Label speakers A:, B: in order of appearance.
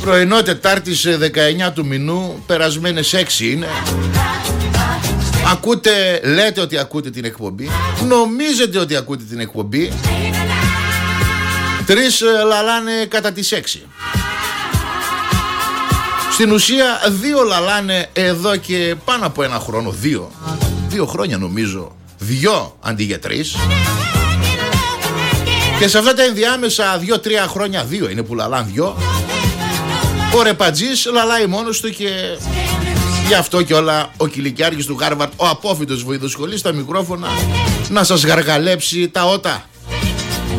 A: Πρωινό Τετάρτης 19 του μηνού, περασμένες 6 είναι. Ακούτε, λέτε ότι ακούτε την εκπομπή, νομίζετε ότι ακούτε την εκπομπή. 3 λαλάνε κατά τις 6. Στην ουσία 2 λαλάνε εδώ και πάνω από ένα χρόνο. 2 χρόνια νομίζω. 2 αντί για 3. Και σε αυτά τα ενδιάμεσα 2-3 χρόνια 2 είναι που λαλάνε 2. Ο Ρεπατζής λαλάει μόνος του και γι' αυτό και όλα ο Κιλικιάρχης του Χάρβαρτ, ο απόφοιτος βοηθοσχολής στα μικρόφωνα, να σας γαργαλέψει τα ότα.